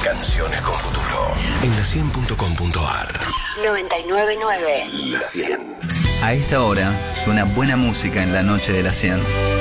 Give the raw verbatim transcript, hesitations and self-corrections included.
Canciones con futuro. En la cien punto com punto ar. noventa y nueve punto nueve. La cien. A esta hora suena buena música en la noche de la cien.